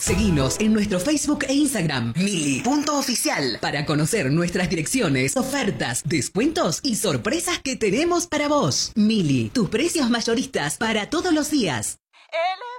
Seguinos en nuestro Facebook e Instagram, Mili.oficial, para conocer nuestras direcciones, ofertas, descuentos y sorpresas que tenemos para vos. Mili, tus precios mayoristas para todos los días.